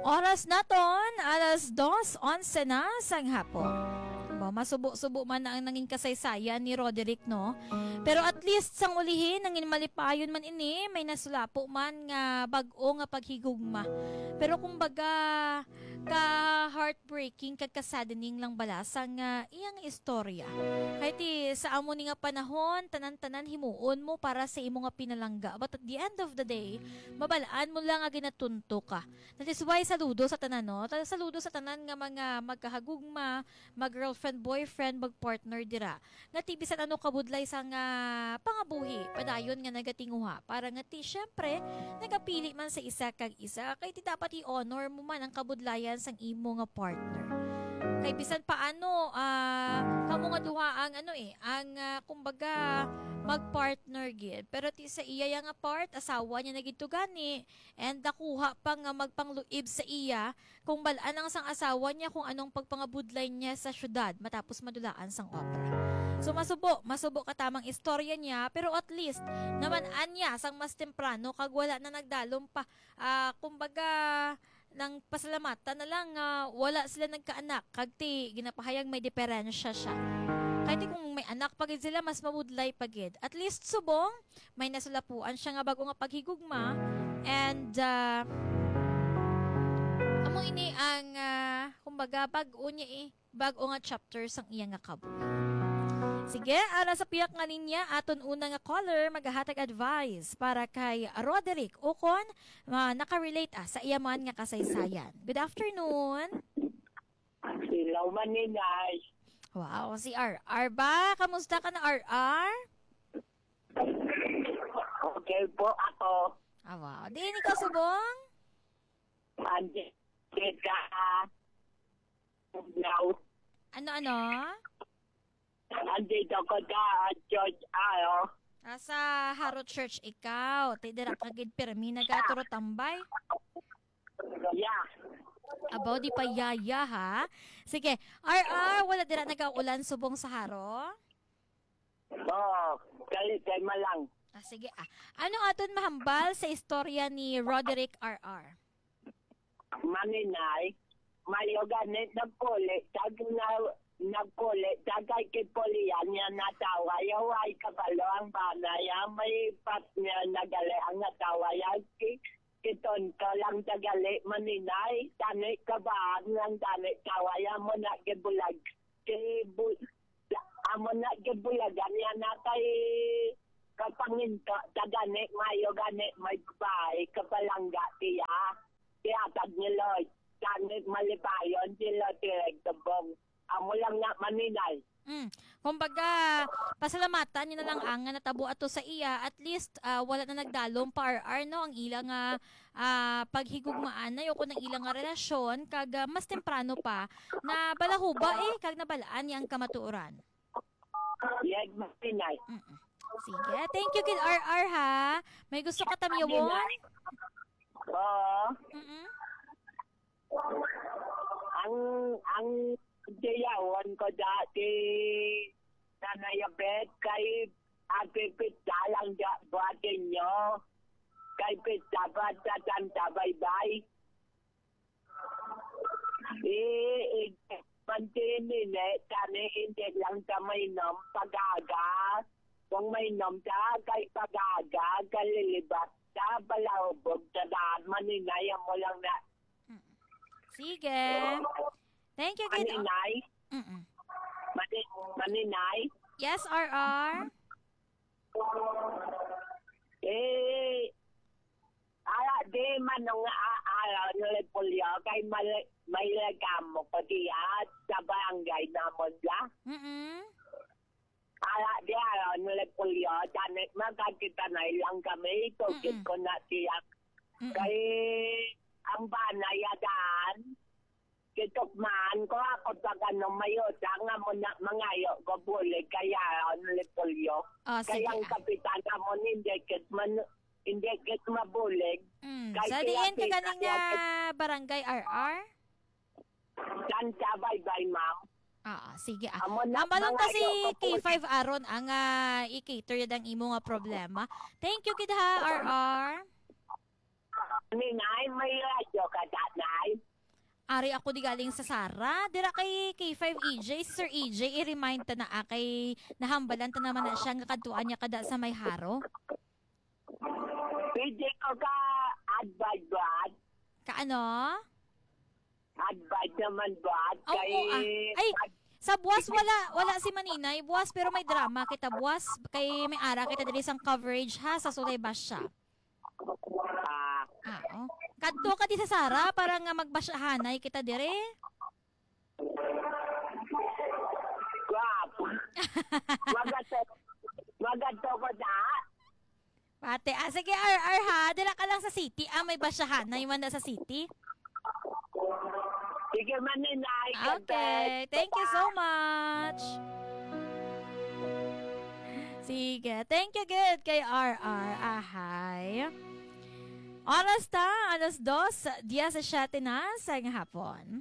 Oras naton, alas 2:11 na sang hapon. Masubo-subo man na ang nanging kasaysayan ni Roderick, no? Pero at least sang ulihin, nangin malipayon man ini, may nasulapo man nga bag-o nga paghigugma. Pero kumbaga, ka-heartbreaking, kagka-saddening lang balasang iyang istorya. Kahit sa amo ni nga panahon, tanan-tanan himuon mo para sa imo nga pinalangga. But at the end of the day, mabalaan mo lang nga ginatunto ka. That is why saludo sa tanan, no? Saludo sa tanan nga mga magkahagugma, mag-girlfriend, boyfriend, mag-partner dira. Nga ti bisan ano kabudlay sa nga pangabuhi, padayon nga nagatinguha. Para nga ti, syempre, nagapili man sa isa kag isa, kay ti dapat i-honor mo man ang kabudlayan sang imo nga partner. Kay bisan paano, kamo nga duha ang kumbaga, mag-partner gid. Pero ti sa iya nga part, asawa niya nagito gani, and nakuha pa nga magpangluib sa iya, kung balaan ang sang asawa niya kung anong pagpangabudlay niya sa syudad, matapos madulaan sang opera. So masubo ka tamang istorya niya, pero at least, naman anya, sang mas temprano, kag wala na nagdalom pa, kumbaga, nang pasalamatan na lang, wala sila nagkaanak, kag ti, ginapahayag may diferensya siya. Kahit kung may anak pagid sila, mas mabudlay pagid. At least subong, may nasulapuan siya nga bago nga paghigugma. And, amo ini ang, kumbaga, bago niya bago nga chapter sang iya nga kabuhi. Sige, ara sa piyak nga ninya, aton una nga caller, maghahatag advice para kay Roderick Ukon, nakarelate sa iya man nga kasaysayan. Good afternoon. Hello, Maninay. Wow, si RR ba? Kamusta ka na, RR? Okay po ako. Wow. Di ni ka subong? Andit ka. Now, Ano? andito ko ka, George Ayo. Sa Harot Church ikaw. Tidira kagid pirmi nagaturo tambay. Yeah. Abaw di pa yaya ha. Sige, RR, wala dira nagaulan subong sa Haro? Oo, kay malang. Sige. Ano aton mahambal sa istorya ni Roderick RR? Maninay, mayo ganit na puli. Tag nagpuli. Tagay kay puli yan niya natawa. Yaway kabalo ang banay. May pat niya nagali ang natawa. Kiton ka lang tagali, Maninay. Tani ka ba? Ang tani kawaya mo na gibulag. Amo na gibulagan yan natay kapangin ka. Tagani, mayo gani, may babae. Kapalangga tiya. Tiyatag nila. Tani malipayon sila tiregtabong. Amo lang nga, Maninay. Kumbaga, pasalamatan niyo na lang ang natabo ato sa iya. At least, wala na nagdalom pa RR, no? Ang ilang paghigugmaan na yung ng ilang relasyon, kag mas temprano pa, na balahuba kag nabalaan yang kamatuoran. Yes, Maninay. Sige, thank you kid RR ha. May gusto ka tamyawon? Oo. Ang diyawan ko dati nanayabet kay agipit dalang buhatin nyo. Kay pitabat sa tantabay-bay. Mantinin tani hindi lang ka may nom pag-aga. Kung may nom ka, kay pag-aga, kalilibat ka, balahubog sa daan, Maninay mo lang na. Sige. Thank you, kid. Maninay? Maninay? Yes, RR? Di man nung nalipulyo, kay may lagam mo pa diya sa barangay namon la. Di nalipulyo, tanit magkakita na ilang kami, tukit ko na tiyak. Kay ang banayadaan, kitukmaan ko ako pag mayo, nga mo na mangayo ko bulig, kaya nalipulyo. Kaya ang kapitan mo hindi kit mabulig. Sa diin ka ganing nga barangay RR? Dan sabay-bay, ma'am. Sige. Ambalong kasi K5 aron ang i-cater yun ang imo nga problema. Thank you, kid ha, RR. Ninay, may radyo ka tatay. Ari ako di galing sa Sara. Dira kay K5 EJ, si Sir EJ, i-remind ta na kay nahambalan ta naman na siya nga kadtuan niya kada sa may haro. Pwede ko ka advise ba? Kaano? Advise naman ba? Oo, Ay, sa buwas wala si Maninay. Buwas pero may drama kita buwas. Kay may ara kita diri sang coverage ha sa Sulay Basya. Oo. Kadto ka di sa Sara para nga magbasyahanay kita dire. Guwapo. Wagato ko na. Pate, sige RR ha. Dila ka lang sa city. May basyahanay man na sa city. Sige man, Ninay. Okay. Thank you so much. Sige. Thank you good kay RR. Ahay. Oras ta, 2:17 na sa hapon.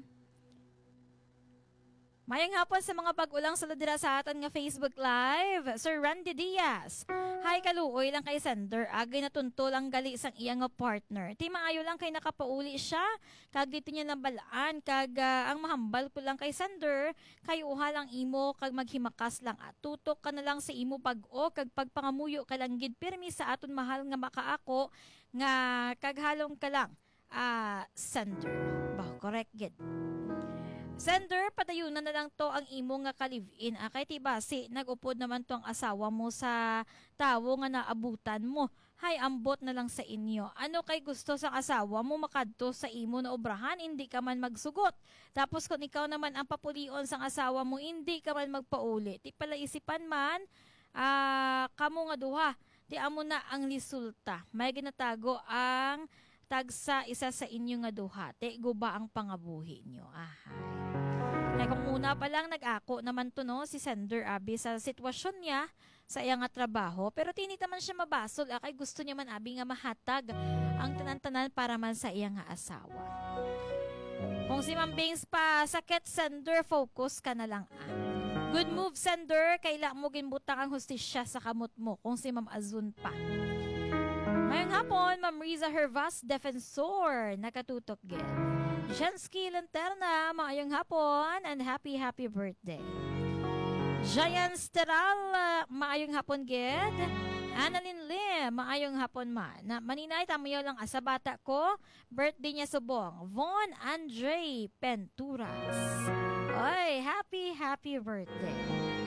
Mayang hapon sa mga pag-ulang saladira sa atin nga Facebook Live. Sir Randy Diaz. Hi kaluoy lang kay sender. Agay natunto lang gali sang iya nga partner. Ti maayo lang kay nakapauli siya. Kag dito niya lang balaan. Kag ang mahambal ko lang kay sender. Kay uha lang imo. Kag maghimakas lang. At tutok ka na lang sa imo pag-o. Kag pagpangamuyo ka lang gid pirmi sa aton mahal nga makaako. Nga kaghalong ka lang. Sender. Bah, correct gid. Sender, patayunan na lang to ang imo nga ka-live-in. Kay tibasi, nag-upod naman to ang asawa mo sa tawo nga naabutan mo. Hay, ambot na lang sa inyo. Ano kay gusto sa asawa mo makadto sa imo na obrahan, hindi ka man magsugot. Tapos kung ikaw naman ang papulion sang asawa mo, hindi ka man magpauli. Ti pala isipan man, kamo nga duha. Ti amo na ang resulta. May ginatago ang tagsa isa sa inyo nga duha. Te guba ang pangabuhi nyo. Ahay. Kaya kung una pa lang nag-ako naman to no, si Sender Abi sa sitwasyon niya sa iya nga trabaho. Pero tinita man siya mabasol. Kay gusto niya man Abi nga mahatag ang tanan-tanan para man sa iya nga asawa. Kung si Ma'am Bings pa sakit Sender, focus ka na lang. Good move Sender. Kaila mo ginbutang ang hustisya sa kamot mo kung si Ma'am Azun pa. Ngayong hapon, Ma'am Riza Hervas, Defensor, nakatutok gid. Jensky Lanterna, maayong hapon and happy birthday. Giant Steral, maayong hapon gid. Annalyn Lim, maayong hapon man. Maninay, tamayo lang sa bata ko, birthday niya subong. Von Andre Penturas. Oy, happy birthday.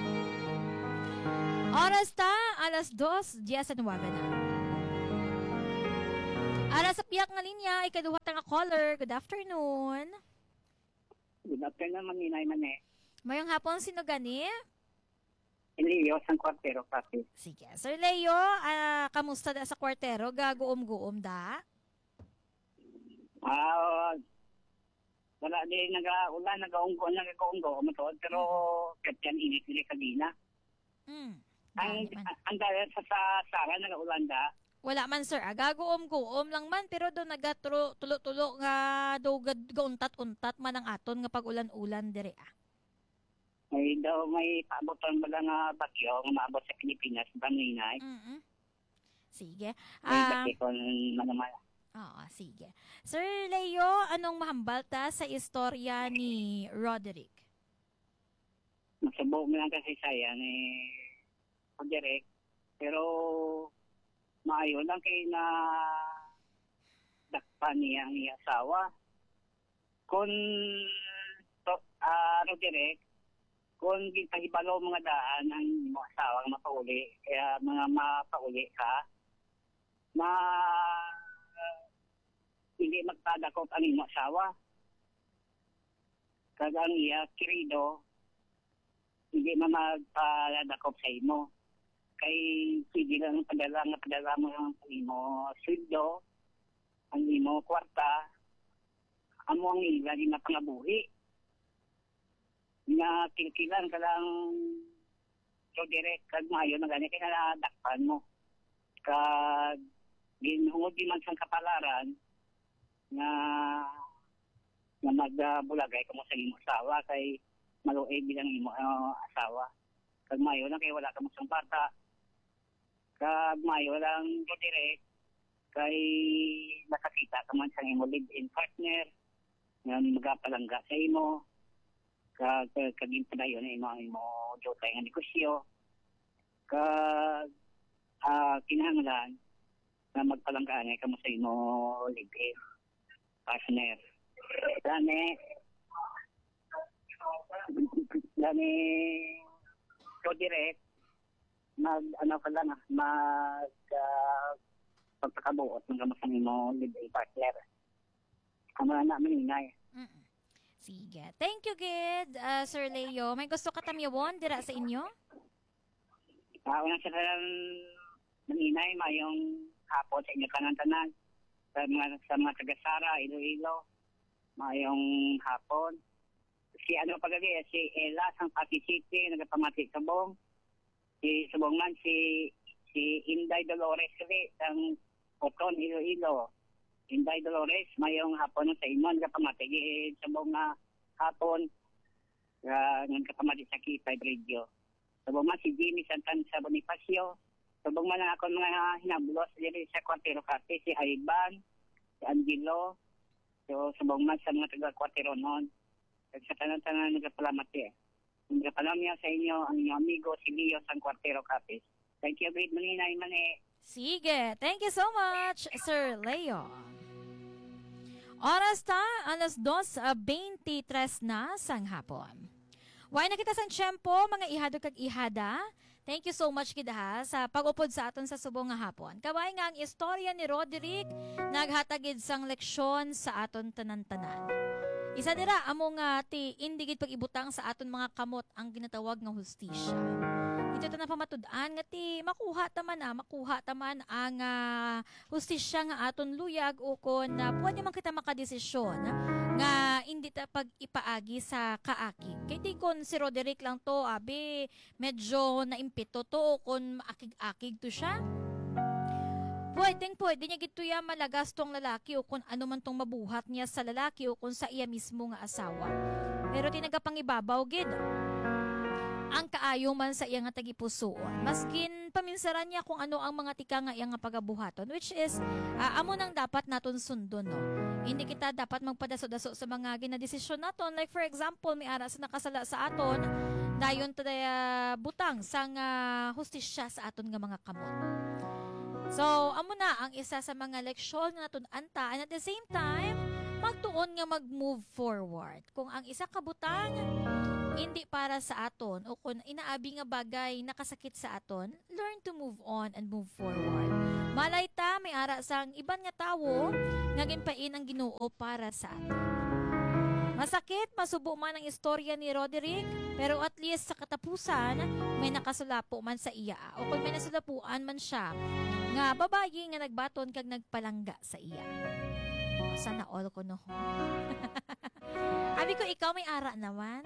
Oras ta, 2:19 na. Ara sa piyak nga linya, ikaduha nga caller. Good afternoon. Good afternoon, Maninay Mane. Mayong hapon, sino gani? Leo, sang kwartero kasi. Sige. Sir Leo, kamusta da sa kwartero? Gaguom-guom da? Wala din nag-ulan, nag-uunggo, matod, pero katyan init-init kagina. Ang dahil sa Sara, nag-ulan da. Wala man sir, gaguom-guom lang man, pero doon nagatulo-tulo nga dugad gauntat-untat man ang aton nga pag-ulan-ulan dire May daw may paabotan ba nga bagyo nga maabot sa Pilipinas, Maninay? Sige. May bagyo kung manaman. Oo, sige. Sir Leo, anong mahambal ta sa istorya ni Roderick? Nagsubo mo lang kasi saya ni Roderick, pero maayo lang kay na dakpan niya ang asawa. Kung Roderick, kung gitahibalo mga daan ang mga asawa nga mapauli, kaya mga mapauli ka, hindi magpadakot ang imo asawa. Kaya ang iya, kirido, hindi magpadakot sa imo. Kay sige lang padala mo ang imo sweldo, ang imo kwarta, amo ang ila na pangabuhi. Nga kilkilan ka lang so direct kag maayo na gani kay nadakpan mo. Kag ginhungod di man sang kapalaran nga magbulagay kamo sa imo asawa kay maluoy bilang imo asawa. Kag maayo lang kay wala ka mo sang bata. Kag maayo lang so direct kay nakakita ka man sa imo live-in partner nga magapalangga sa imo kaging padayon imo jotay nga negosyo kinahanglan na magpalanggaan ay kamo sa imo live-in partner. Dani so direct pagpakabuot ng kamo sa imo live-in partner. Amo na maninay. Sige. Thank you, Gid. Sir Leo, may gusto ka tamyawon dira sa inyo? Una sa maninay, mayong hapon sa inyo tanan sa mga taga-Sara, Iloilo, mayong hapon. Si Ella, sang Pasig City, nagapamati sa Bong. Si Subong man, si Inday Dolores kali, sang Oton, Iloilo. Inday Dolores, mayong hapon sa inyo, nagapamati sa Bong na hapon, nagapamati sa K5 Radio. Subong man si Jimmy Santan sa Bonifacio. Subong man ako mga hinabulos diri sa Cuartero Café, si Ivan, si Angelo. So subong man sa mga taga-Cuartero noon. Sa tanan-tanan nagpalamati. Nagpalamya sa inyo ang inyong amigo si Leo sa Cuartero Café. Thank you, great maninay mani. Sige. Thank you so much, Sir Leo. Oras ta, alas 2:23 na sang hapon. Why nakita sang tiyempo, mga ihado kag ihada. Thank you so much kid ha sa pag-upod sa aton sa subong nga hapon. Kabay nga ang istorya ni Roderick naghatagid sang leksyon sa aton tanan-tanan. Isa dira amo nga ti indigid pag-ibutang sa aton mga kamot ang ginatawag nga hustisya. Ito ta na pamatud-an nga ti makuha taman ang hustisya nga aton luyag o kon pwede man kita makadesisyon nga hindi ta pag-ipaagi sa kaakig. Kay di kon si Roderick lang to, medyo naimpito to kon maakig-akig to siya. Pwede niya gito ya malagas tong lalaki o kung ano man tong mabuhat niya sa lalaki o kung sa iya mismo nga asawa. Pero tinagapang ibabaw gid ang kaayo man sa iya nga tagipusoon. Maskin paminsaran niya kung ano ang mga tika nga iya nga pagabuhaton, which is amo nang dapat naton sundon, no. Hindi kita dapat magpadaso-daso sa mga ginadesisyon naton. Like for example, may ara sa nakasala sa aton, dayon ta butang sang hustisya sa aton nga mga kamot. So, amo na ang isa sa mga leksyon nga naton anta, and at the same time, magtuon nga mag-move forward. Kung ang isa ka butang hindi para sa aton o kung inaabi nga bagay nakasakit sa aton, learn to move on and move forward. Malay ta may ara sang iban nga tawo nga ginpain ang Ginoo para sa aton. Masakit, masubo man ang istorya ni Roderick, pero at least sa katapusan, may nakasulapo man sa iya. O kung may nasulapuan man siya, nga babayi nga nagbaton kag nagpalangga sa iya. Sana all ko no. Abi ko ikaw may ara naman.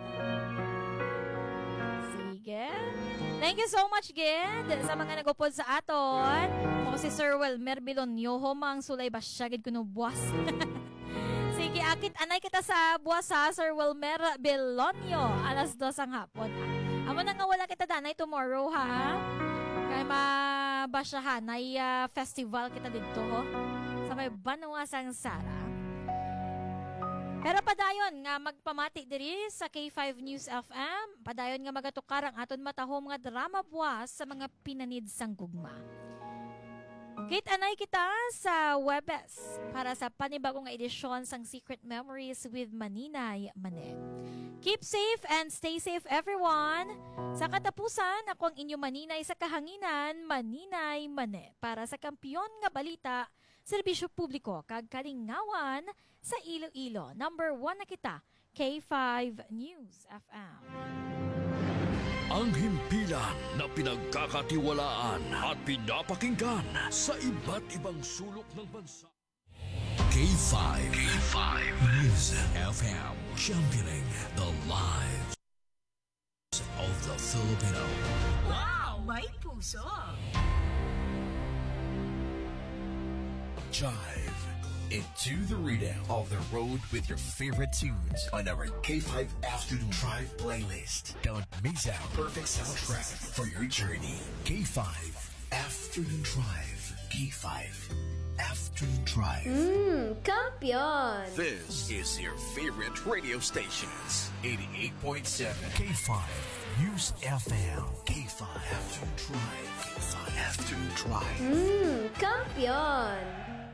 Sige. Thank you so much, Gid, sa mga nagupod sa aton. Kung si Sir Welmer Bilonyo, mang sulay basyagid kuno buwas. Sige, akit anay kita sa buwas ha, Sir Welmer Bilonyo. Alas 2 ang hapon. Amo na nga wala kita danay tomorrow ha. Kaya mabasyahan ay festival kita dito sa may Banuasang Sara. Pero padayon nga magpamati diri sa K5 News FM, padayon nga magatukar ang aton matahom nga drama buwas sa mga pinanid sang gugma. Kit-anay kita sa Webes para sa panibagong edisyon sang Secret Memories with Maninay Mane. Keep safe and stay safe everyone. Sa katapusan, ako ang inyo Maninay sa kahanginan, Maninay Mane. Para sa kampiyon nga balita, serbisyo publiko kag kalingawan sa Iloilo. Number 1 na kita, K5 News FM. Ang himpilan na pinagkakatiwalaan at pinapakinggan sa iba't ibang sulok ng bansa. K5 News FM, championing the lives of the Filipino. Wow, may puso! Jive into the readout of the road with your favorite tunes on our K5 Afternoon Drive playlist. Don't miss out perfect soundtrack for your journey. K5 Afternoon Drive. K5 Afternoon Drive. Kampiyon! This is your favorite radio stations. 88.7 K5 News FM. K5 Afternoon Drive. K5 Afternoon Drive. Kampiyon!